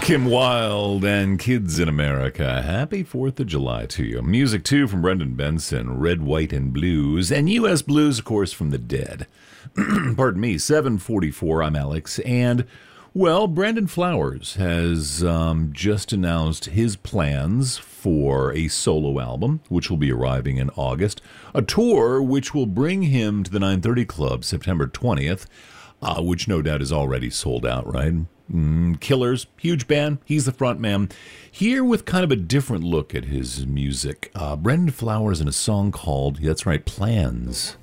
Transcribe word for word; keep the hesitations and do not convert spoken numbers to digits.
Kim Wilde and Kids in America. Happy fourth of July to you. Music, too, from Brendan Benson, Red, White, and Blues. And U S Blues, of course, from the Dead. Pardon me, seven forty-four, I'm Alex. And, well, Brandon Flowers has um, just announced his plans for a solo album, which will be arriving in August. A tour which will bring him to the nine thirty Club September twentieth, uh, which no doubt is already sold out, right? Mm, Killers, huge band. He's the front man. Here with kind of a different look at his music. Uh, Brendan Flowers in a song called, that's right, Plans.